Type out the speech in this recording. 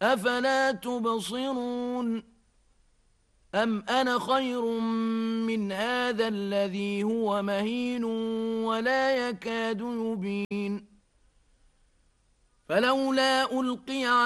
أفلا تبصرون أم أنا خير من هذا الذي هو مهين ولا يكاد يبين فلولا ألقي